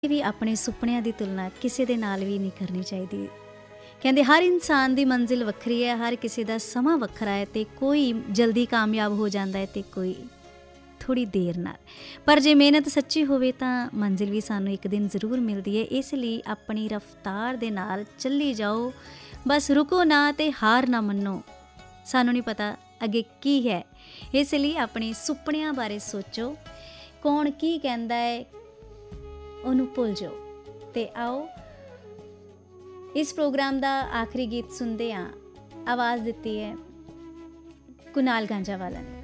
ਵੀ ਆਪਣੇ ਸੁਪਨਿਆਂ ਦੀ ਤੁਲਨਾ ਕਿਸੇ ਦੇ ਨਾਲ ਵੀ ਨਹੀਂ ਕਰਨੀ ਚਾਹੀਦੀ। ਕਹਿੰਦੇ ਹਰ ਇਨਸਾਨ ਦੀ ਮੰਜ਼ਿਲ ਵੱਖਰੀ ਹੈ, ਹਰ ਕਿਸੇ ਦਾ ਸਮਾਂ ਵੱਖਰਾ ਹੈ ਅਤੇ ਕੋਈ ਜਲਦੀ ਕਾਮਯਾਬ ਹੋ ਜਾਂਦਾ ਹੈ ਅਤੇ ਕੋਈ ਥੋੜ੍ਹੀ ਦੇਰ ਨਾਲ। ਪਰ ਜੇ ਮਿਹਨਤ ਸੱਚੀ ਹੋਵੇ ਤਾਂ ਮੰਜ਼ਿਲ ਵੀ ਸਾਨੂੰ ਇੱਕ ਦਿਨ ਜ਼ਰੂਰ ਮਿਲਦੀ ਹੈ। ਇਸ ਲਈ ਆਪਣੀ ਰਫਤਾਰ ਦੇ ਨਾਲ ਚੱਲੀ ਜਾਓ, ਬਸ ਰੁਕੋ ਨਾ ਅਤੇ ਹਾਰ ਨਾ ਮੰਨੋ। ਸਾਨੂੰ ਨਹੀਂ ਪਤਾ ਅੱਗੇ ਕੀ ਹੈ, ਇਸ ਲਈ ਆਪਣੇ ਸੁਪਨਿਆਂ ਬਾਰੇ ਸੋਚੋ। ਕੌਣ ਕੀ ਕਹਿੰਦਾ ਹੈ ਉਹਨੂੰ ਭੁੱਲ ਜਾਓ। ਅਤੇ ਆਓ ਇਸ ਪ੍ਰੋਗਰਾਮ ਦਾ ਆਖਰੀ ਗੀਤ ਸੁਣਦੇ ਹਾਂ। ਆਵਾਜ਼ ਦਿੱਤੀ ਹੈ ਕੁਨਾਲ ਗਾਂਜਾਵਾਲਾ ਨੇ।